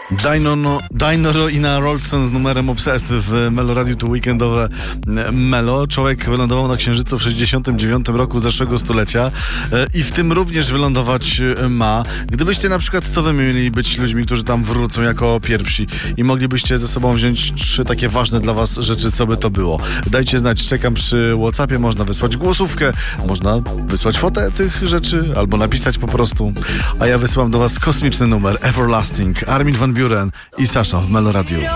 Dinoro i na Rolson z numerem Obsessed w Melo Radio, to weekendowe Melo. Człowiek wylądował na Księżycu w 69 roku zeszłego stulecia i w tym również wylądować ma. Gdybyście na przykład, co wy mieli być ludźmi, którzy tam wrócą jako pierwsi i moglibyście ze sobą wziąć 3 takie ważne dla was rzeczy, co by to było? Dajcie znać, czekam przy WhatsAppie, można wysłać głosówkę, można wysłać fotę tych rzeczy, albo napisać po prostu, a ja wysyłam do was kosmiczny numer Everlasting, Armin van Buuren i Sasha w Melo Radio.